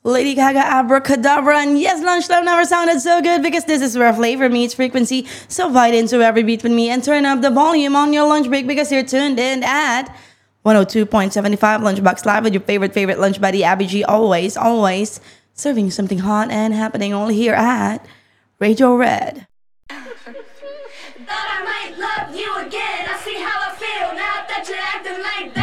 Lady Gaga Abracadabra, and yes, lunchtime never sounded so good because this is where flavor meets frequency. So bite into every beat with me and turn up the volume on your lunch break because you're tuned in at 102.75 Lunchbox Live with your favorite lunch buddy Abby G. Always serving you something hot and happening only here at Radio Red. Thought I might love you again. I see how I feel now that you're acting like that.